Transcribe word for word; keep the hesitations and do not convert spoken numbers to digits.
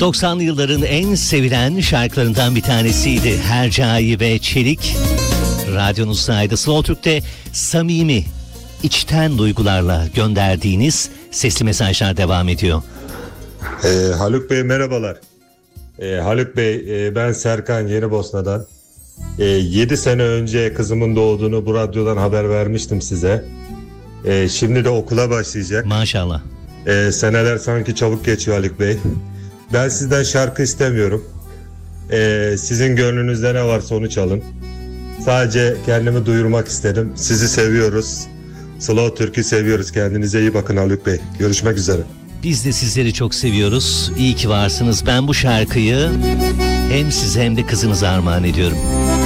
doksanlı yılların en sevilen şarkılarından bir tanesiydi. Hercai ve Çelik. Radyonuzdaydı. Slow Türk'te samimi, içten duygularla gönderdiğiniz sesli mesajlar devam ediyor. Ee, Haluk Bey merhabalar. Ee, Haluk Bey e, ben Serkan Yenibosna'dan. Ee, yedi sene önce kızımın doğduğunu bu radyodan haber vermiştim size. Ee, şimdi de okula başlayacak. Maşallah. Ee, seneler sanki çabuk geçiyor Haluk Bey. Ben sizden şarkı istemiyorum. Ee, sizin gönlünüzde ne varsa onu çalın. Sadece kendimi duyurmak istedim. Sizi seviyoruz. Slow Türk'ü seviyoruz. Kendinize iyi bakın Haluk Bey. Görüşmek üzere. Biz de sizleri çok seviyoruz. İyi ki varsınız. Ben bu şarkıyı hem size hem de kızınıza armağan ediyorum.